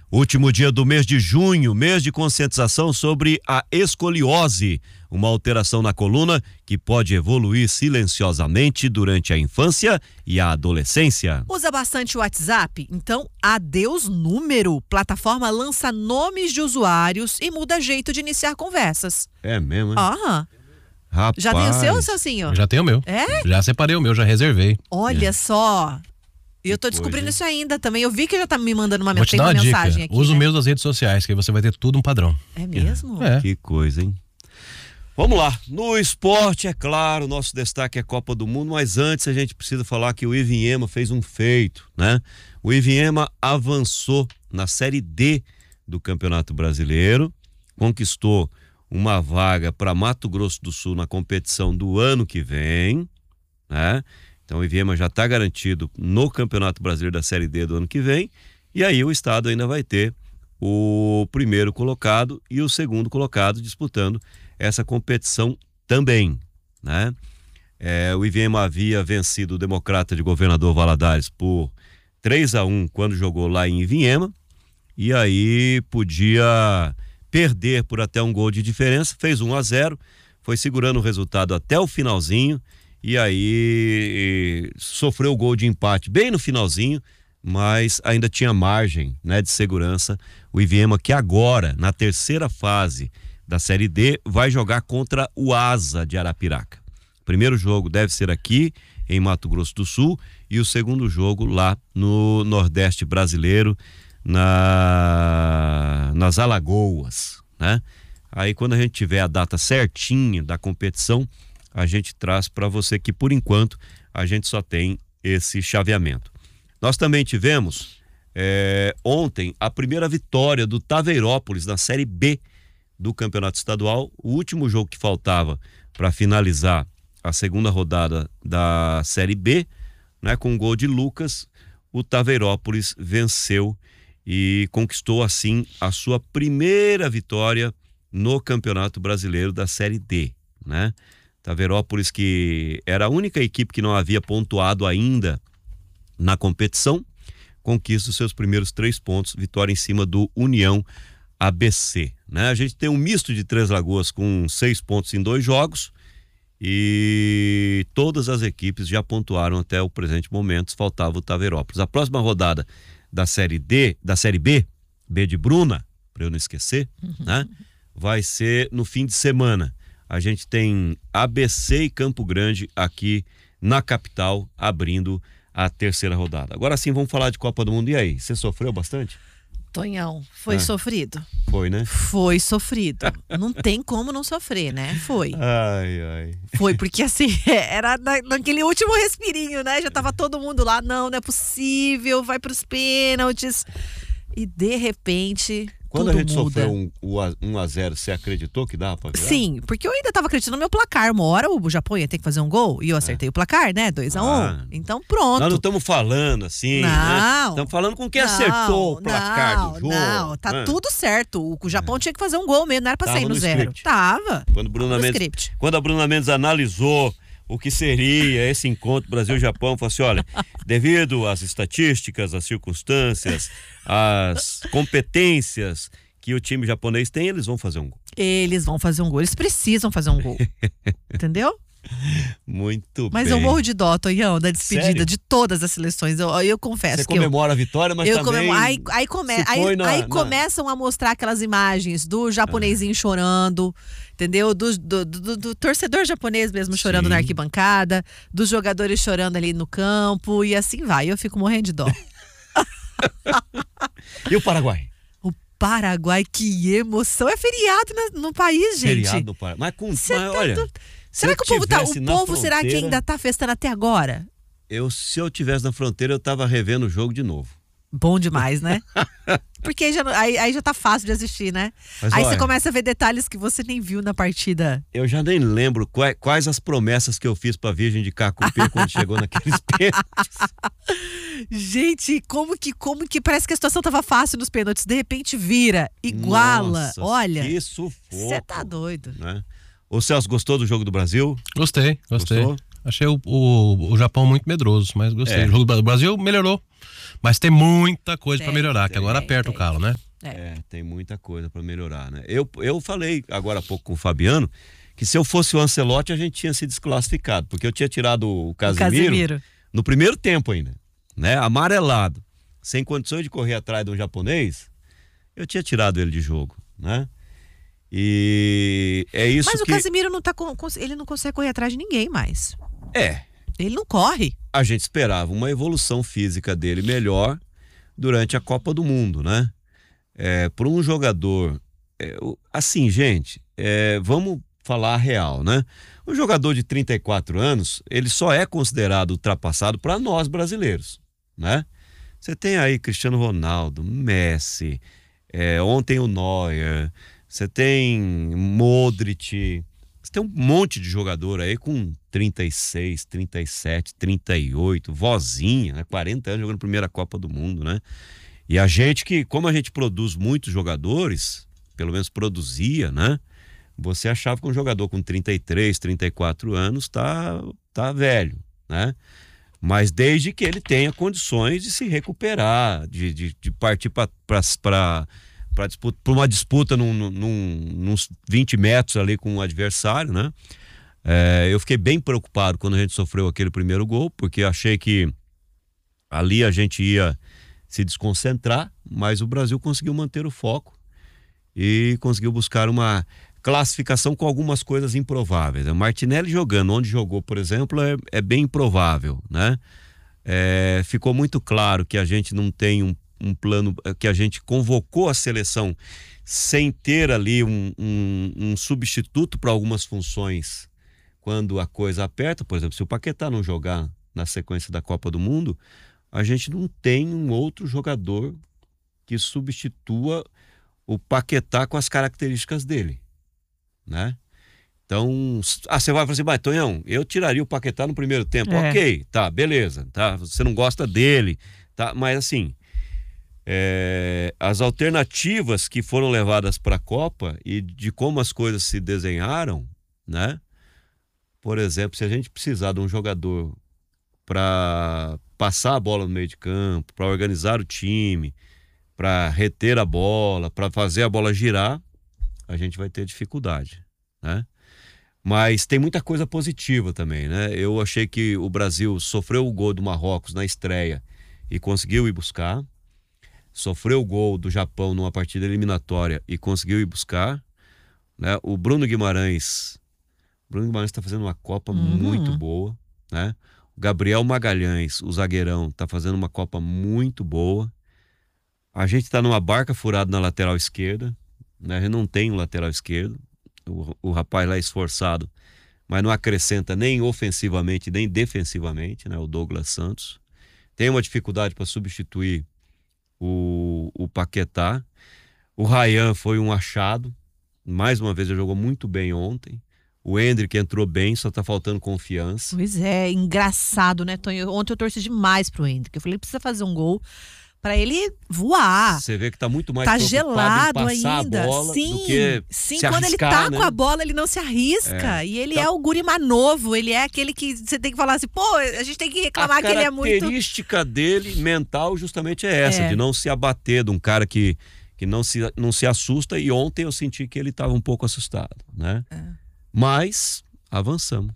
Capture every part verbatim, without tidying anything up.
Último dia do mês de junho, mês de conscientização sobre a escoliose, uma alteração na coluna que pode evoluir silenciosamente durante a infância e a adolescência. Usa bastante o WhatsApp? Então, adeus número. Plataforma lança nomes de usuários e muda jeito de iniciar conversas. É mesmo, hein? Ah, Rapaz. já tem o seu, Celcinho? Já tenho o meu. É? Já separei o meu, já reservei. Olha é. só. E eu tô Que descobrindo coisa, isso ainda também. Eu vi que já tá me mandando uma, Vou te dar uma mensagem dica. aqui. Usa né? o meu das redes sociais, que aí você vai ter tudo um padrão. É mesmo? É. Que coisa, hein? Vamos lá. No esporte, é claro, nosso destaque é Copa do Mundo, mas antes a gente precisa falar que o Ivinhema fez um feito, né? O Ivinhema avançou na Série D do Campeonato Brasileiro, conquistou uma vaga para Mato Grosso do Sul na competição do ano que vem, né? Então o Ivinhema já está garantido no Campeonato Brasileiro da Série D do ano que vem, e aí o estado ainda vai ter o primeiro colocado e o segundo colocado disputando essa competição também, né? É, o Ivinhema havia vencido o Democrata de Governador Valadares por três a um quando jogou lá em Ivinhema, e aí podia perder por até um gol de diferença, fez um a zero, foi segurando o resultado até o finalzinho, e aí sofreu o gol de empate bem no finalzinho, mas ainda tinha margem, né, de segurança. O Ivinhema, que agora, na terceira fase da Série D, vai jogar contra o Asa de Arapiraca. O primeiro jogo deve ser aqui, em Mato Grosso do Sul, e o segundo jogo lá no Nordeste brasileiro, na, nas Alagoas, né? Aí quando a gente tiver a data certinha da competição, a gente traz para você que, por enquanto, a gente só tem esse chaveamento. Nós também tivemos é, ontem a primeira vitória do Taveirópolis na Série B do Campeonato Estadual, o último jogo que faltava para finalizar a segunda rodada da Série B, né, com um gol de Lucas, o Taveirópolis venceu e conquistou assim a sua primeira vitória no Campeonato Brasileiro da Série D, né? Taveirópolis, que era a única equipe que não havia pontuado ainda na competição, conquista os seus primeiros três pontos, vitória em cima do União A B C, né? A gente tem um misto de Três Lagoas com seis pontos em dois jogos e todas as equipes já pontuaram até o presente momento, faltava o Taveirópolis. A próxima rodada da Série D, da Série B, B de Bruna, para eu não esquecer, uhum. né? Vai ser no fim de semana. A gente tem A B C e Campo Grande aqui na capital, abrindo a terceira rodada. Agora sim, vamos falar de Copa do Mundo. E aí, você sofreu bastante? Tonhão, foi ah, sofrido. Foi, né? Foi sofrido. Não tem como não sofrer, né? Foi. Ai, ai. Foi, porque assim, era na, naquele último respirinho, né? Já tava todo mundo lá, não, não é possível, vai pros pênaltis. E de repente... Quando tudo a gente muda. sofreu um, um a zero, você acreditou que dava pra virar? Sim, porque eu ainda tava acreditando no meu placar. Uma hora o Japão ia ter que fazer um gol e eu acertei é. o placar, né? dois a um. Ah, então pronto. Nós não estamos falando assim, não, né? Estamos falando com quem não, acertou o placar não, do jogo. Não, tá né? tudo certo. O Japão é. tinha que fazer um gol mesmo, não era pra Tava sair no, no zero. Script. Tava. Quando, Bruna Mendes, quando a Bruna Mendes analisou o que seria esse encontro Brasil-Japão, falou assim, olha, devido às estatísticas, às circunstâncias, às competências que o time japonês tem, eles vão fazer um gol. Eles vão fazer um gol, eles precisam fazer um gol. Entendeu? Muito mas bem. Mas eu morro de dó, Tonhão, da despedida Sério? de todas as seleções. Eu, eu confesso Você que comemora eu, a vitória, mas eu também... Comemoro, aí aí, come, aí, na, aí na... começam a mostrar aquelas imagens do japonesinho ah. chorando, entendeu? Do, do, do, do torcedor japonês mesmo chorando Sim. na arquibancada, dos jogadores chorando ali no campo, e assim vai. Eu fico morrendo de dó. E o Paraguai? Paraguai, que emoção. É feriado no, no país, gente. Feriado no Paraguai. Mas com... Mas, tá olha... Do... Será que o povo tá... O povo, fronteira, será que ainda tá festando até agora? Eu, se eu tivesse na fronteira, eu tava revendo o jogo de novo. Bom demais, né? Porque aí já, aí, aí já tá fácil de assistir, né? Mas, aí olha, você começa a ver detalhes que você nem viu na partida. Eu já nem lembro quais, quais as promessas que eu fiz pra Virgem de Cacupê quando chegou naqueles pênaltis. Gente, como que, como que parece que a situação tava fácil nos pênaltis, de repente vira, iguala. Nossa, olha. Que sufoco. Você tá doido. Né? O Celso, gostou do jogo do Brasil? Gostei, gostei. Gostou? Achei o, o, o Japão muito medroso, mas gostei. É. O jogo do Brasil melhorou, mas tem muita coisa para melhorar, tem, que agora tem, aperta tem. o calo, né? É, é tem muita coisa para melhorar, né? Eu, eu falei agora há pouco com o Fabiano que se eu fosse o Ancelotti a gente tinha se desclassificado, porque eu tinha tirado o Casemiro, o Casemiro. no primeiro tempo ainda, né? Amarelado, sem condições de correr atrás de um japonês, eu tinha tirado ele de jogo, né? E é isso Mas que... o Casemiro não tá com, ele não consegue correr atrás de ninguém mais. É. Ele não corre. A gente esperava uma evolução física dele melhor durante a Copa do Mundo, né? É, por um jogador... É, assim, gente, é, vamos falar a real, né? Um jogador de trinta e quatro anos, ele só é considerado ultrapassado para nós brasileiros, né? Você tem aí Cristiano Ronaldo, Messi, é, ontem o Neuer, você tem Modric, você tem um monte de jogador aí com trinta e seis, trinta e sete, trinta e oito, vozinha, né? quarenta anos jogando primeira Copa do Mundo, né? E a gente que, como a gente produz muitos jogadores, pelo menos produzia, né? Você achava que um jogador com trinta e três, trinta e quatro anos tá, tá velho, né? Mas desde que ele tenha condições de se recuperar, de, de, de partir para uma disputa num, num, nos vinte metros ali com o adversário, né? É, eu fiquei bem preocupado quando a gente sofreu aquele primeiro gol, porque achei que ali a gente ia se desconcentrar, mas o Brasil conseguiu manter o foco e conseguiu buscar uma classificação com algumas coisas improváveis. O Martinelli jogando onde jogou, por exemplo, é, é bem improvável, né? É, ficou muito claro que a gente não tem um, um plano, que a gente convocou a seleção sem ter ali um, um, um substituto para algumas funções quando a coisa aperta. Por exemplo, se o Paquetá não jogar na sequência da Copa do Mundo, a gente não tem um outro jogador que substitua o Paquetá com as características dele, né? Então, ah, você vai falar assim, mas Tonhão, eu tiraria o Paquetá no primeiro tempo. É. Ok, tá, beleza, tá, você não gosta dele, tá, mas assim, é, as alternativas que foram levadas para a Copa e de como as coisas se desenharam, né? Por exemplo, se a gente precisar de um jogador para passar a bola no meio de campo, para organizar o time, para reter a bola, para fazer a bola girar, a gente vai ter dificuldade, né? Mas tem muita coisa positiva também, né? Eu achei que o Brasil sofreu o gol do Marrocos na estreia e conseguiu ir buscar, sofreu o gol do Japão numa partida eliminatória e conseguiu ir buscar, né? O Bruno Guimarães, Bruno Guimarães está fazendo uma Copa uhum. muito boa, né? O Gabriel Magalhães, o zagueirão, está fazendo uma Copa muito boa. A gente está numa barca furada na lateral esquerda, né? A gente não tem um lateral esquerdo. O, o rapaz lá é esforçado, mas não acrescenta nem ofensivamente nem defensivamente, né? O Douglas Santos tem uma dificuldade para substituir o, o Paquetá. O Ryan foi um achado, mais uma vez ele jogou muito bem ontem. O Endrick entrou bem, só tá faltando confiança. Pois é, engraçado, né, Tonho? Ontem eu torci demais pro Endrick. Eu falei, precisa fazer um gol para ele voar. Você vê que tá muito mais tá gelado em passar ainda. A bola sim, do que sim. Se quando arriscar, ele tá né? com a bola, ele não se arrisca. É. E ele tá... é o Gurima novo. Ele é aquele que você tem que falar assim, pô, a gente tem que reclamar que ele é muito. A característica dele mental justamente é essa, é. de não se abater, de um cara que, que não, se, não se assusta. E ontem eu senti que ele estava um pouco assustado, né? É. Mas avançamos.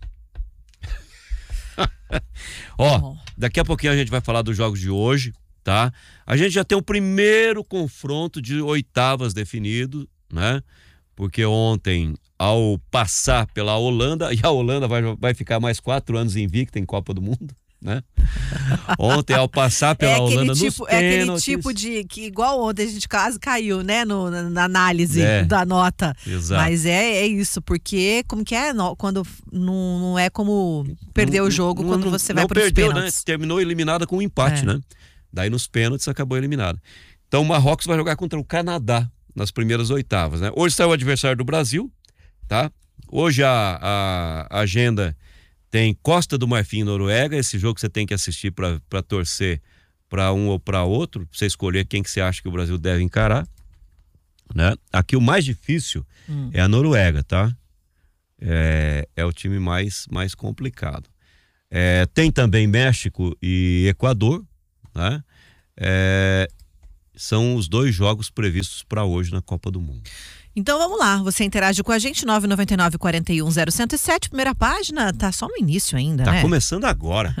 Ó, oh. daqui a pouquinho a gente vai falar dos jogos de hoje, tá? A gente já tem o primeiro confronto de oitavas definido, né? Porque ontem, ao passar pela Holanda, e a Holanda vai, vai ficar mais quatro anos invicta em Copa do Mundo, né? Ontem, ao passar pela é Holanda tipo, nos é pênaltis... aquele tipo de... que igual ontem a gente quase caiu, né? No, na, na análise é, da nota. Exato. Mas é, é isso, porque como que é? No, quando não, não é como perder não, o jogo não, quando não, você vai para os perdeu, pênaltis. Né? Terminou eliminada com um empate, é. né? Daí nos pênaltis acabou eliminada. Então o Marrocos vai jogar contra o Canadá nas primeiras oitavas, né? Hoje está o adversário do Brasil, tá? Hoje a, a, a agenda tem Costa do Marfim e Noruega. Esse jogo você tem que assistir para torcer para um ou para outro, pra você escolher quem que você acha que o Brasil deve encarar, né? Aqui o mais difícil hum. é a Noruega, tá? É, é o time mais, mais complicado. É, tem também México e Equador, né? É, são os dois jogos previstos para hoje na Copa do Mundo. Então vamos lá, você interage com a gente, nove nove nove, quatro um zero, um zero sete, primeira página, tá só no início ainda, tá né? Tá começando agora.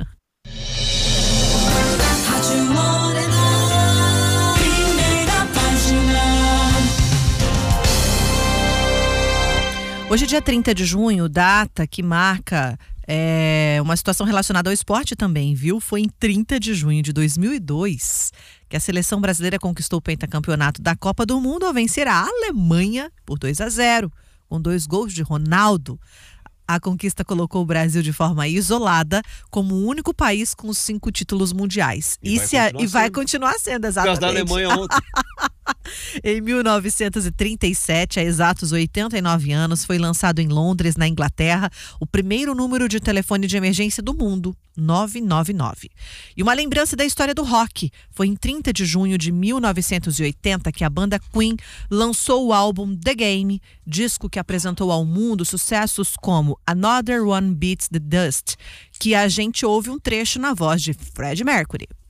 Hoje é dia trinta de junho, data que marca é, uma situação relacionada ao esporte também, viu? Foi em trinta de junho de dois mil e dois que a seleção brasileira conquistou o pentacampeonato da Copa do Mundo ao vencer a Alemanha por dois a zero, com dois gols de Ronaldo. A conquista colocou o Brasil de forma isolada como o único país com cinco títulos mundiais. E, e, vai, se a, continuar e vai sendo. continuar sendo, exatamente. Por causa da Alemanha ontem. Em mil novecentos e trinta e sete, há exatos oitenta e nove anos, foi lançado em Londres, na Inglaterra, o primeiro número de telefone de emergência do mundo, nove nove nove. E uma lembrança da história do rock. Foi em trinta de junho de mil novecentos e oitenta que a banda Queen lançou o álbum The Game, disco que apresentou ao mundo sucessos como Another One Beats the Dust, que a gente ouve um trecho na voz de Freddie Mercury.